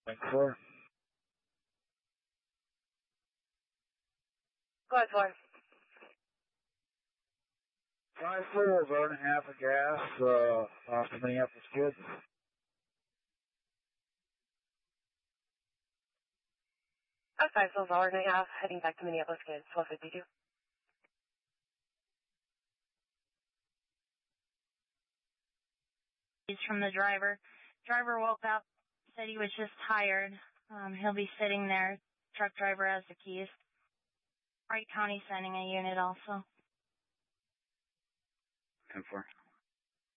4. Go ahead, 4. 5-4, burning half of gas off the Minneapolis Kids. Outside, so hour and a half, heading back to Minneapolis Kids, 1252. From the driver. Driver woke up, said he was just tired. He'll be sitting there. Truck driver has the keys. Wright County sending a unit also. 10-4.